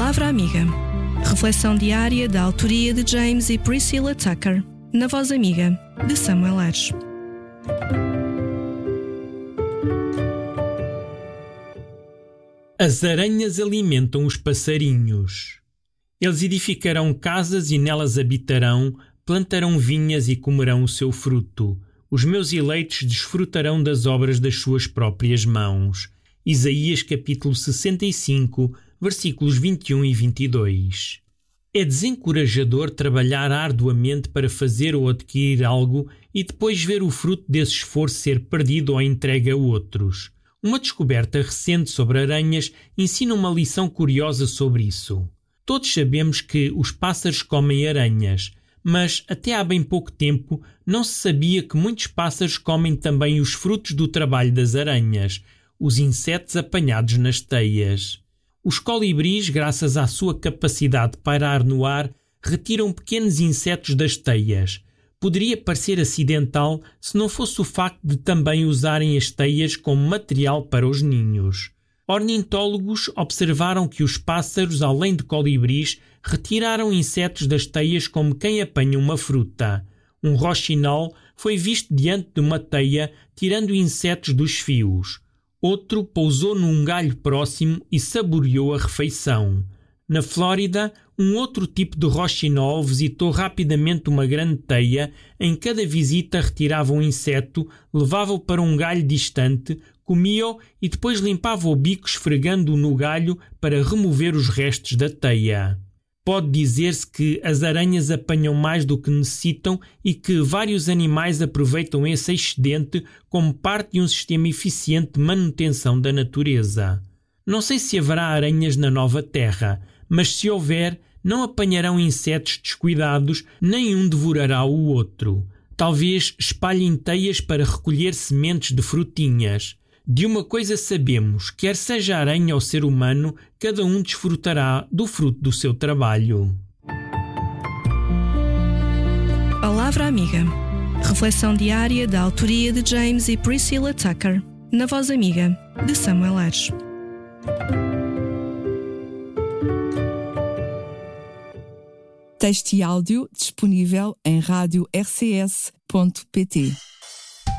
Palavra Amiga. Reflexão diária da autoria de James e Priscilla Tucker, na voz amiga de Samuel Aires. As aranhas alimentam os passarinhos. Eles edificarão casas e nelas habitarão, plantarão vinhas e comerão o seu fruto. Os meus eleitos desfrutarão das obras das suas próprias mãos. Isaías capítulo 65, versículos 21 e 22. É desencorajador trabalhar arduamente para fazer ou adquirir algo e depois ver o fruto desse esforço ser perdido ou entregue a outros. Uma descoberta recente sobre aranhas ensina uma lição curiosa sobre isso. Todos sabemos que os pássaros comem aranhas, mas até há bem pouco tempo não se sabia que muitos pássaros comem também os frutos do trabalho das aranhas, os insetos apanhados nas teias. Os colibris, graças à sua capacidade de pairar no ar, retiram pequenos insetos das teias. Poderia parecer acidental se não fosse o facto de também usarem as teias como material para os ninhos. Ornitólogos observaram que os pássaros, além de colibris, retiraram insetos das teias como quem apanha uma fruta. Um roxinol foi visto diante de uma teia tirando insetos dos fios. Outro pousou num galho próximo e saboreou a refeição. Na Flórida, um outro tipo de roxinol visitou rapidamente uma grande teia. Em cada visita retirava um inseto, levava-o para um galho distante, comia-o e depois limpava o bico esfregando-o no galho para remover os restos da teia. Pode dizer-se que as aranhas apanham mais do que necessitam e que vários animais aproveitam esse excedente como parte de um sistema eficiente de manutenção da natureza. Não sei se haverá aranhas na nova terra, mas se houver, não apanharão insetos descuidados, nem um devorará o outro. Talvez espalhem teias para recolher sementes de frutinhas. De uma coisa sabemos, quer seja aranha ou ser humano, cada um desfrutará do fruto do seu trabalho. Palavra Amiga. Reflexão diária da autoria de James e Priscilla Tucker, na voz amiga de Samuel Aires. Texto e áudio disponível em radio-rcs.pt.